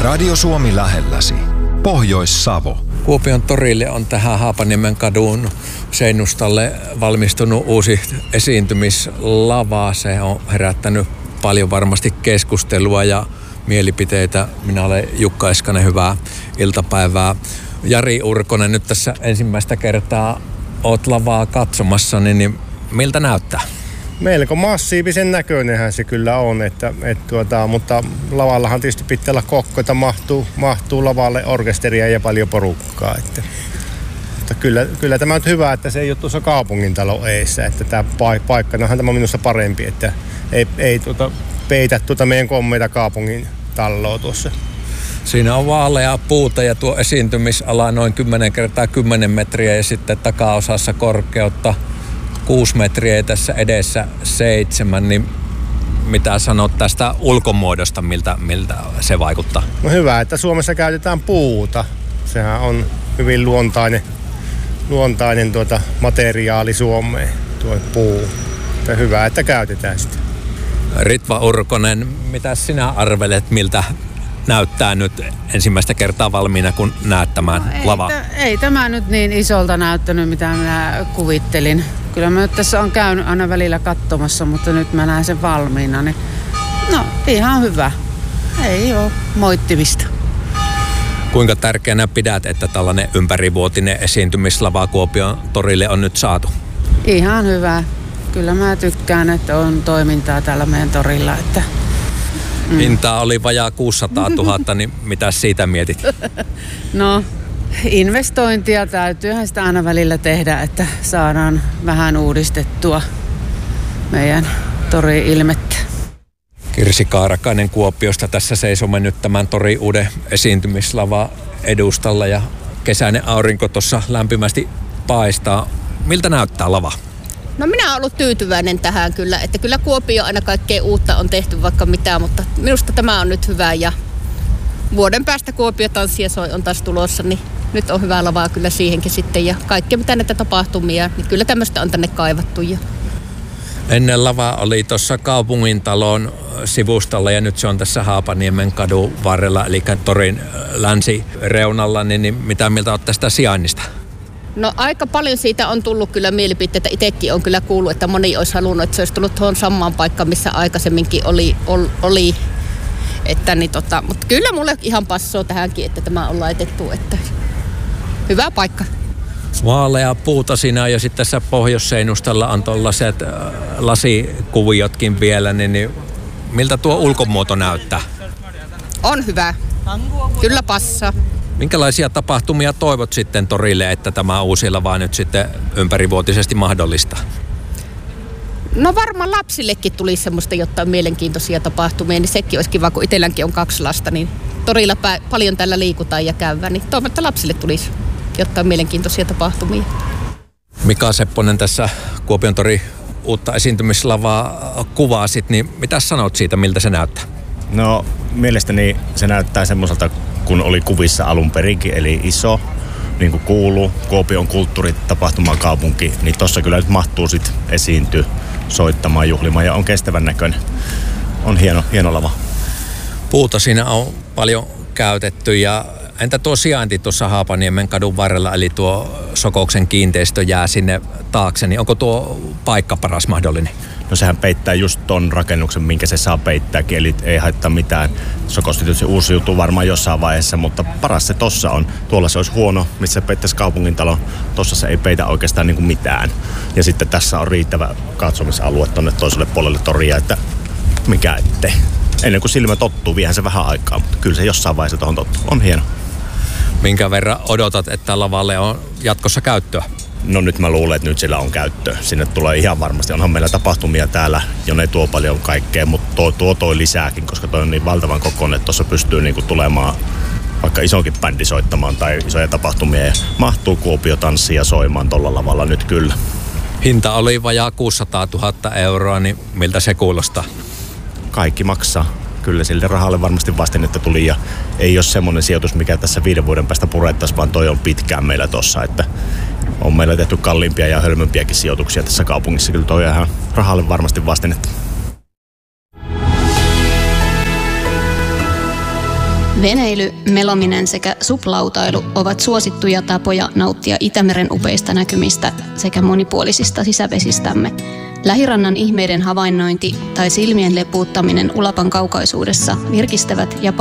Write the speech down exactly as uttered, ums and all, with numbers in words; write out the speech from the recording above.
Radio Suomi lähelläsi. Pohjois-Savo. Kuopion torille on tähän Haapaniemen kadun seinustalle valmistunut uusi esiintymislava. Se on herättänyt paljon varmasti keskustelua ja mielipiteitä. Minä olen Jukka Eskanen, hyvää iltapäivää. Jari Urkonen, nyt tässä ensimmäistä kertaa oot lavaa katsomassa, niin miltä näyttää? Melko massiivisen näköinenhän se kyllä on, että, et tuota, mutta lavallahan tietysti pitää olla kokkoita, mahtuu, mahtuu lavalle orkesteria ja paljon porukkaa. Että, mutta kyllä, kyllä tämä on hyvä, että se ei ole tuossa kaupungintalo eessä, että tämä paikkanahan tämä on minusta parempi, että ei, ei tuota, peitä tuota meidän kommeita kaupungin taloa tuossa. Siinä on vaaleaa puuta ja tuo esiintymisala noin kymmenen kertaa kymmenen metriä ja sitten takaosassa korkeutta kuusi metriä ja tässä edessä seitsemän, niin mitä sanot tästä ulkomuodosta, miltä, miltä se vaikuttaa? No hyvä, että Suomessa käytetään puuta. Sehän on hyvin luontainen, luontainen tuota materiaali Suomeen, tuo puu. Että hyvä, että käytetään sitä. Ritva Urkonen, mitä sinä arvelet, miltä näyttää nyt ensimmäistä kertaa valmiina, kun näet tämän no, ei, lavaa? T- ei tämä nyt niin isolta näyttänyt, mitä minä kuvittelin. Kyllä mä nyt tässä on käynyt aina välillä katsomassa, mutta nyt mä näen sen valmiina. Niin, no, ihan hyvä. Ei ole moittimista. Kuinka tärkeänä pidät, että tällainen ympärivuotinen esiintymislava Kuopion torille on nyt saatu? Ihan hyvä. Kyllä mä tykkään, että on toimintaa täällä meidän torilla. Että Mm. Hintaa oli vajaa kuusisataatuhatta, niin mitä siitä mietit? No, investointia täytyyhän sitä aina välillä tehdä, että saadaan vähän uudistettua meidän tori-ilmettä. Kirsi Kaarakainen Kuopiosta, tässä seisomme nyt tämän tori uuden esiintymislava edustalla ja kesäinen aurinko tuossa lämpimästi paistaa. Miltä näyttää lava? No minä olen ollut tyytyväinen tähän kyllä, että kyllä Kuopio aina kaikkea uutta on tehty vaikka mitä, mutta minusta tämä on nyt hyvä ja vuoden päästä Kuopio tanssia soi on taas tulossa, niin nyt on hyvää lavaa kyllä siihenkin sitten ja kaikkea mitä näitä tapahtumia, niin kyllä tämmöistä on tänne kaivattu. Ja ennen lava oli tuossa kaupungintalon sivustalla ja nyt se on tässä Haapaniemen kadun varrella, eli torin länsireunalla, niin, niin mitä mieltä olet tästä sijainnista? No aika paljon siitä on tullut kyllä mielipiteitä. Itsekin on kyllä kuullut, että moni olisi halunnut, että se olisi tullut tuohon samaan paikkaan, missä aikaisemminkin oli. oli. Että, niin tota, mutta kyllä mulle ihan passoo tähänkin, että tämä on laitettu. Että hyvä paikka. Vaalea puuta siinä on ja sitten tässä pohjoisseinustalla on tuollaiset äh, lasikuviotkin vielä. Niin, niin miltä tuo ulkomuoto näyttää? On hyvä. Kyllä passaa. Minkälaisia tapahtumia toivot sitten torille, että tämä uusi lava nyt sitten ympärivuotisesti mahdollista? No varmaan lapsillekin tulisi semmoista jotain mielenkiintoisia tapahtumia, niin sekin olisi kiva, kun itselläänkin on kaksi lasta, niin torilla pä- paljon tällä liikutaan ja käydään, niin toivon, että lapsille tulisi jotain mielenkiintoisia tapahtumia. Mika Sepponen tässä Kuopion tori uutta esiintymislavaa kuvasit, niin mitä sanot siitä, miltä se näyttää? No mielestäni se näyttää semmoiselta, kun oli kuvissa alun perinkin, eli iso, niin kuin kuuluu, Kuopion kulttuuritapahtumakaupunki, niin tossa kyllä nyt mahtuu sit esiintyä, soittamaan, juhlimaan ja on kestävän näköinen. On hieno, hieno lava. Puuta siinä on paljon käytetty ja entä tuo sijainti tuossa Haapaniemen kadun varrella, eli tuo Sokoksen kiinteistö jää sinne taakse, niin onko tuo paikka paras mahdollinen? No sehän peittää just ton rakennuksen, minkä se saa peittääkin, eli ei haittaa mitään. Sokosta tietysti uusi juttu varmaan jossain vaiheessa, mutta paras se tossa on. Tuolla se olisi huono, missä peittäisi kaupungintalo. Tossa se ei peitä oikeastaan niin kuin mitään. Ja sitten tässä on riittävä katsomisalue tonne toiselle puolelle toria, että mikä ettei. Ennen kuin silmä tottuu, viehän se vähän aikaa, mutta kyllä se jossain vaiheessa tuohon tottuu. On hieno. Minkä verran odotat, että lavalle on jatkossa käyttöä? No nyt mä luulen, että nyt sillä on käyttöä. Sinne tulee ihan varmasti. Onhan meillä tapahtumia täällä, jo ne tuo paljon kaikkea, mutta tuo, tuo toi lisääkin, koska toi on niin valtavan kokoinen, että tuossa pystyy niinku tulemaan vaikka isonkin bändi soittamaan tai isoja tapahtumia. Ja mahtuu Kuopio tanssia soimaan tuolla lavalla nyt kyllä. Hinta oli vajaa kuusisataatuhatta euroa, niin miltä se kuulostaa? Kaikki maksaa. Kyllä sille rahalle varmasti vastinetta tuli ja ei ole semmoinen sijoitus, mikä tässä viiden vuoden päästä purettaisiin, vaan toi on pitkään meillä tossa, että on meillä tehty kalliimpia ja hölmömpiäkin sijoituksia tässä kaupungissa. Kyllä toi on ihan rahalle varmasti vastinetta. Veneily, melominen sekä suplautailu ovat suosittuja tapoja nauttia Itämeren upeista näkymistä sekä monipuolisista sisävesistämme. Lähirannan ihmeiden havainnointi tai silmien lepuuttaminen Ulapan kaukaisuudessa virkistävät ja